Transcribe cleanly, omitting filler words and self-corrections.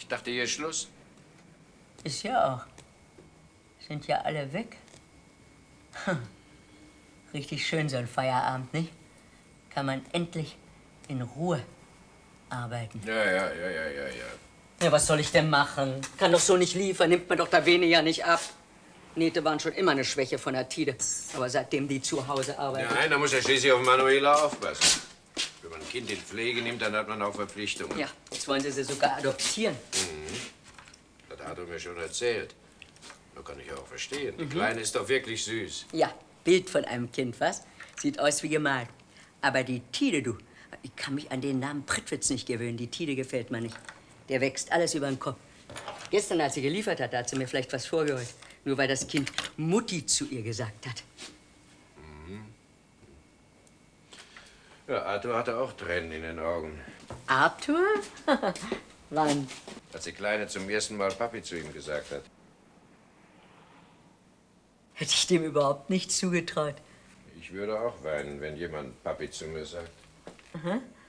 Ich dachte, hier ist Schluss. Ist ja auch. Sind ja alle weg. Richtig schön so ein Feierabend, nicht? Kann man endlich in Ruhe arbeiten. Ja. Ja, was soll ich denn machen? Kann doch so nicht liefern, nimmt man doch da weniger nicht ab. Nähte waren schon immer eine Schwäche von der Tide. Aber seitdem die zu Hause arbeitet... Nein, da muss er schließlich auf Manuela aufpassen. Wenn man ein Kind in Pflege nimmt, dann hat man auch Verpflichtungen. Ja, jetzt wollen Sie sogar adoptieren. Das hat er mir schon erzählt. Da kann ich auch verstehen. Die Kleine ist doch wirklich süß. Ja, Bild von einem Kind, was? Sieht aus wie gemalt. Aber die Tide, du, ich kann mich an den Namen Prittwitz nicht gewöhnen. Die Tide gefällt mir nicht. Der wächst alles über den Kopf. Gestern, als sie geliefert hat, hat sie mir vielleicht was vorgeholt. Nur weil das Kind Mutti zu ihr gesagt hat. Ja, Arthur hatte auch Tränen in den Augen. Arthur? Wann? Als die Kleine zum ersten Mal Papi zu ihm gesagt hat. Hätte ich dem überhaupt nicht zugetraut. Ich würde auch weinen, wenn jemand Papi zu mir sagt. Aha.